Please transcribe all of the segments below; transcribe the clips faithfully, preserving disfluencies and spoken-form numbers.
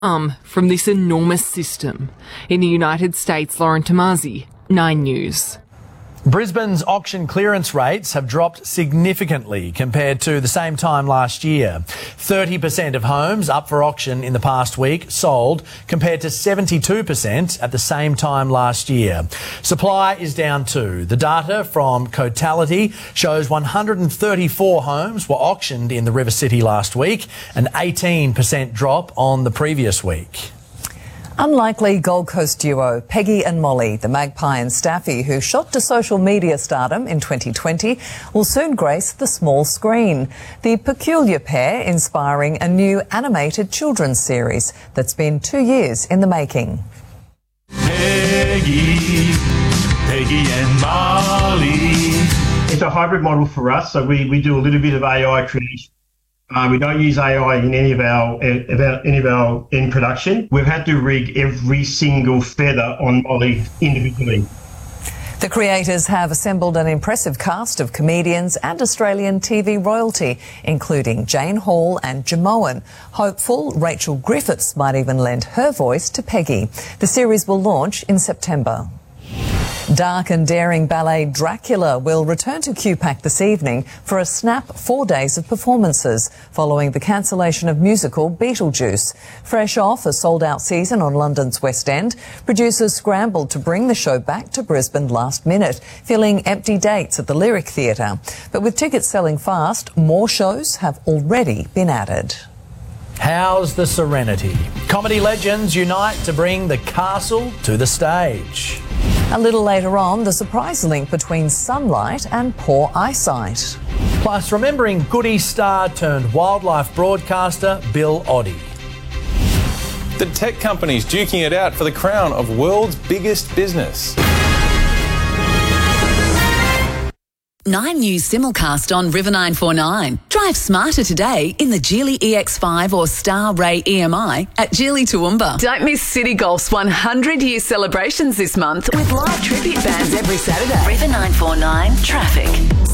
Um, from this enormous system. In the United States, Lauren Tomazi, Nine News. Brisbane's auction clearance rates have dropped significantly compared to the same time last year. thirty percent of homes up for auction in the past week sold, compared to seventy-two percent at the same time last year. Supply is down too. The data from Cotality shows one hundred thirty-four homes were auctioned in the River City last week, an eighteen percent drop on the previous week. Unlikely Gold Coast duo Peggy and Molly, the Magpie and Staffy, who shot to social media stardom in twenty twenty, will soon grace the small screen. The peculiar pair inspiring a new animated children's series that's been two years in the making. Peggy, Peggy and Molly. It's a hybrid model for us, so we, we do a little bit of A I creation. Uh, we don't use A I in any of our about any of our in production. We've had to rig every single feather on Molly individually. The creators have assembled an impressive cast of comedians and Australian T V royalty, including Jane Hall and Jamoan. Hopeful Rachel Griffiths might even lend her voice to Peggy. The series will launch in September. Dark and daring ballet Dracula will return to Q PAC this evening for a snap four days of performances following the cancellation of musical Beetlejuice. Fresh off a sold-out season on London's West End, producers scrambled to bring the show back to Brisbane last minute, filling empty dates at the Lyric Theatre. But with tickets selling fast, more shows have already been added. How's the Serenity? Comedy legends unite to bring the castle to the stage. A little later on, the surprise link between sunlight and poor eyesight. Plus, remembering Goody star turned wildlife broadcaster Bill Oddie. The tech company's duking it out for the crown of world's biggest business. Nine News simulcast on River nine four nine. Drive smarter today in the Geely E X five or Star Ray E M I at Geely Toowoomba. Don't miss City Golf's one hundred year celebrations this month with live tribute bands every Saturday. River nine four nine traffic.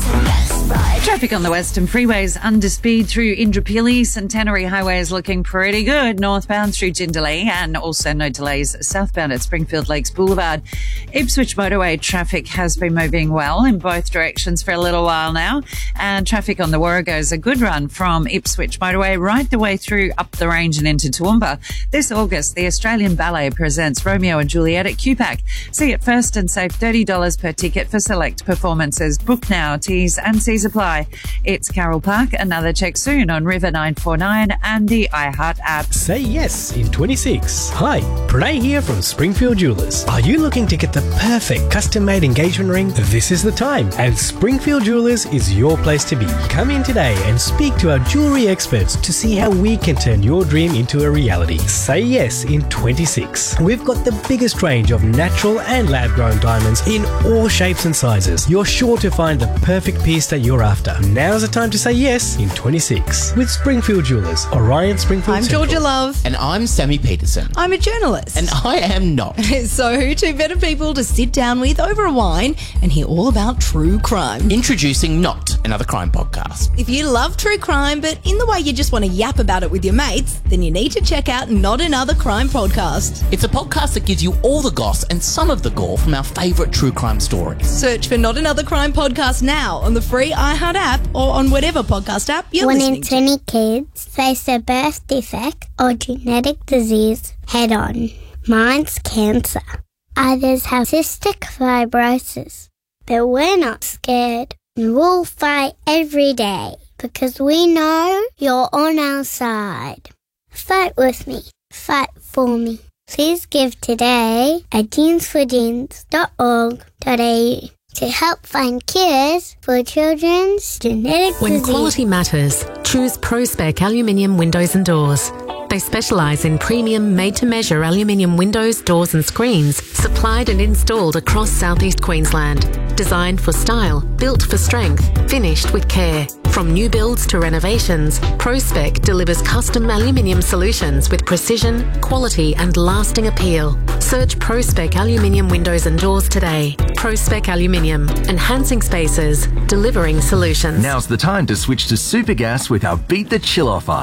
Traffic on the Western Freeways under speed through Indooroopilly. Centenary Highway is looking pretty good. Northbound through Jindalee, and also no delays southbound at Springfield Lakes Boulevard. Ipswich Motorway traffic has been moving well in both directions for a little while now. And traffic on the Warrego is a good run from Ipswich Motorway right the way through up the range and into Toowoomba. This August, the Australian Ballet presents Romeo and Juliet at Q PAC. See it first and save thirty dollars per ticket for select performances. Book now. T's and C's apply. It's Carol Park. Another check soon on River nine four nine and the iHeart app. Say yes in twenty-six. Hi, Pranay here from Springfield Jewelers. Are you looking to get the perfect custom-made engagement ring? This is the time, and Springfield Jewelers is your place to be. Come in today and speak to our jewellery experts to see how we can turn your dream into a reality. Say yes in twenty-six. We've got the biggest range of natural and lab-grown diamonds in all shapes and sizes. You're sure to find the perfect piece that you're after. Now's the time to say yes in twenty-six with Springfield Jewelers, Orion Springfield I'm Central. Georgia Love. And I'm Sammy Peterson. I'm a journalist. And I am not. So who two better people to sit down with over a wine and hear all about true crime? Introducing Not, another crime podcast. If you love true crime, but in the way you just want to yap about it with your mates, then you need to check out Not Another Crime Podcast. It's a podcast that gives you all the goss and some of the gore from our favourite true crime stories. Search for Not Another Crime Podcast now on the free iHeart app or on whatever podcast app you're One listening in twenty kids face a birth defect or genetic disease head on. Mine's cancer. Others have cystic fibrosis. But we're not scared. We'll fight every day because we know you're on our side. Fight with me. Fight for me. Please give today at jeans for jeans dot org dot a u to help find cures for children's genetic When disease. quality matters, choose ProSpec Aluminium Windows and Doors. They specialise in premium made-to-measure aluminium windows, doors and screens supplied and installed across southeast Queensland. Designed for style, built for strength, finished with care. From new builds to renovations, ProSpec delivers custom aluminium solutions with precision, quality and lasting appeal. Search ProSpec Aluminium Windows and Doors today. ProSpec Aluminium, enhancing spaces, delivering solutions. Now's the time to switch to Supergas with our Beat the Chill offer.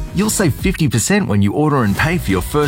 You'll save fifty percent when you order and pay for your first